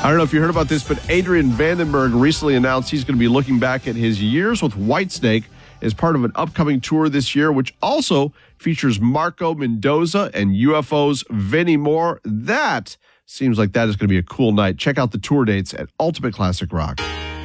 I don't know if you heard about this, but Adrian Vandenberg recently announced he's going to be looking back at his years with Whitesnake as part of an upcoming tour this year, which also features Marco Mendoza and UFO's Vinnie Moore. That seems like that is going to be a cool night. Check out the tour dates at Ultimate Classic Rock.